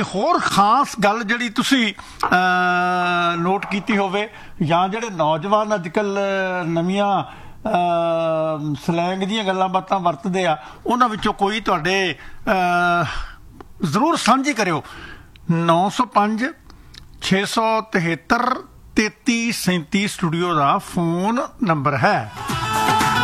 ਹੋਰ ਖਾਸ ਗੱਲ ਜਿਹੜੀ ਤੁਸੀਂ ਨੋਟ ਕੀਤੀ ਹੋਵੇ ਜਾਂ ਜਿਹੜੇ ਨੌਜਵਾਨ ਅੱਜ ਕੱਲ੍ਹ ਨਵੀਆਂ ਸਲੈਂਗ ਦੀਆਂ ਗੱਲਾਂ ਬਾਤਾਂ ਵਰਤਦੇ ਆ, ਉਹਨਾਂ ਵਿੱਚੋਂ ਕੋਈ ਤੁਹਾਡੇ ਜ਼ਰੂਰ ਸਾਂਝੀ ਕਰਿਓ। 905 673 3337 ਸਟੂਡੀਓ ਦਾ ਫੋਨ ਨੰਬਰ ਹੈ।